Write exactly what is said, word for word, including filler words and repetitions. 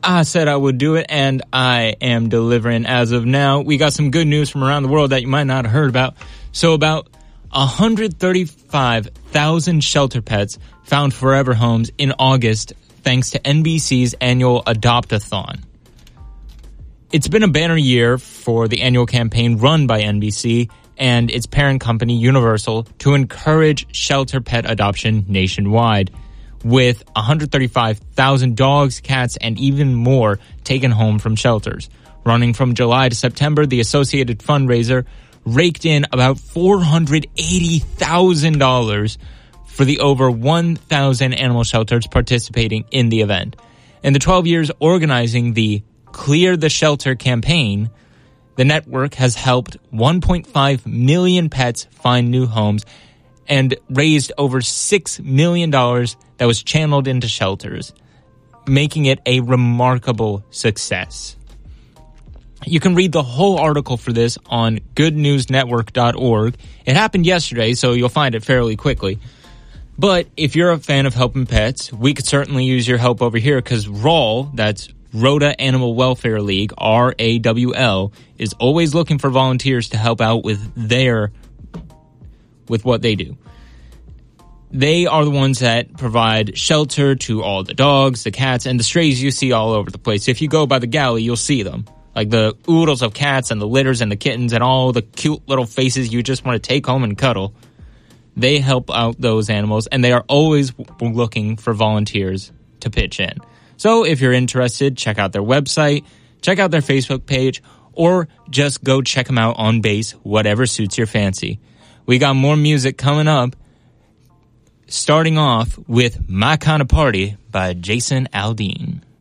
I said I would do it, and I am delivering as of now. We got some good news from around the world that you might not have heard about. So about one hundred thirty-five thousand shelter pets found forever homes in August thanks to N B C's annual Adopt-a-thon. It's been a banner year for the annual campaign run by N B C and its parent company Universal to encourage shelter pet adoption nationwide, with one hundred thirty-five thousand dogs, cats, and even more taken home from shelters. Running from July to September, the associated fundraiser raked in about four hundred eighty thousand dollars for the over one thousand animal shelters participating in the event. In the twelve years organizing the Clear the Shelter campaign, the network has helped one point five million pets find new homes and raised over six million dollars that was channeled into shelters, making it a remarkable success. You can read the whole article for this on good news network dot org. It happened yesterday, so you'll find it fairly quickly. But if you're a fan of helping pets, we could certainly use your help over here because R A W L, that's Rota Animal Welfare League, R A W L, is always looking for volunteers to help out with their, with what they do. They are the ones that provide shelter to all the dogs, the cats, and the strays you see all over the place. If you go by the galley, you'll see them. Like the oodles of cats and the litters and the kittens and all the cute little faces you just want to take home and cuddle. They help out those animals, and they are always looking for volunteers to pitch in. So if you're interested, check out their website, check out their Facebook page, or just go check them out on base, whatever suits your fancy. We got more music coming up, starting off with My Kind of Party by Jason Aldean.